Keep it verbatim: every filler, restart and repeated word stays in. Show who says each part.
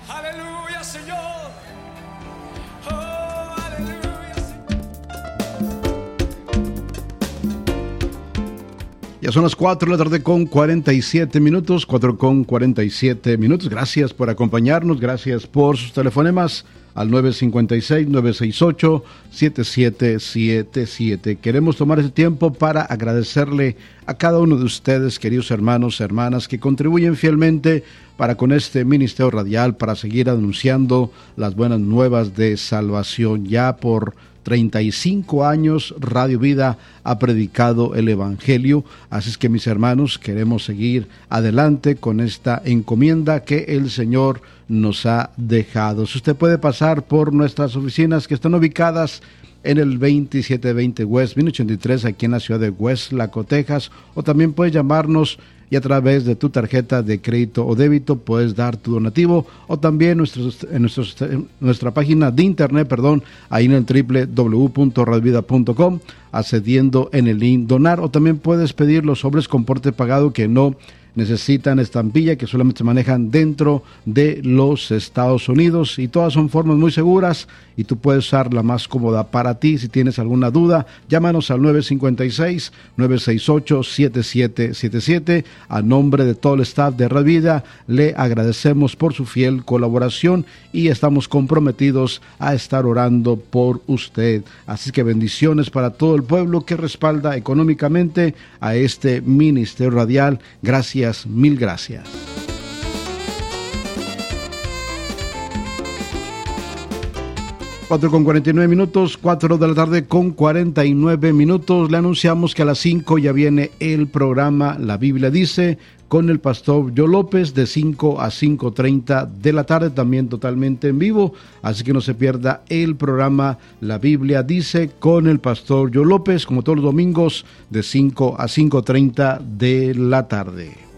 Speaker 1: Aleluya, Señor. Oh, aleluya, Señor.
Speaker 2: Ya son las cuatro de la tarde con cuarenta y siete minutos, cuatro con cuarenta y siete minutos. Gracias por acompañarnos, gracias por sus telefonemas al nueve cinco seis, nueve seis ocho, siete siete siete siete. Queremos tomar ese tiempo para agradecerle a cada uno de ustedes, queridos hermanos, hermanas, que contribuyen fielmente para con este ministerio radial, para seguir anunciando las buenas nuevas de salvación. Ya por treinta y cinco años Radio Vida ha predicado el Evangelio, así es que mis hermanos queremos seguir adelante con esta encomienda que el Señor nos ha dejado. Si usted puede pasar por nuestras oficinas que están ubicadas en el veintisiete veinte West mil ochenta y tres aquí en la ciudad de Westlaco, Texas, o también puedes llamarnos y a través de tu tarjeta de crédito o débito puedes dar tu donativo, o también nuestros, en nuestros, nuestra página de internet, perdón, ahí en el doble u doble u doble u punto radio vida punto com, accediendo en el link donar, o también puedes pedir los sobres con porte pagado que no necesitan estampilla, que solamente se manejan dentro de los Estados Unidos, y todas son formas muy seguras y tú puedes usar la más cómoda para ti. Si tienes alguna duda, llámanos al nueve cinco seis, nueve seis ocho, siete siete siete siete. A nombre de todo el staff de Radio Vida, le agradecemos por su fiel colaboración y estamos comprometidos a estar orando por usted. Así que bendiciones para todo el pueblo que respalda económicamente a este ministerio radial. Gracias, mil gracias. cuatro con cuarenta y nueve minutos, cuatro de la tarde con cuarenta y nueve minutos. Le anunciamos que a las cinco ya viene el programa La Biblia Dice con el pastor Joe López de cinco a cinco treinta de la tarde, también totalmente en vivo. Así que no se pierda el programa La Biblia Dice con el pastor Joe López, como todos los domingos de cinco a cinco treinta de la tarde.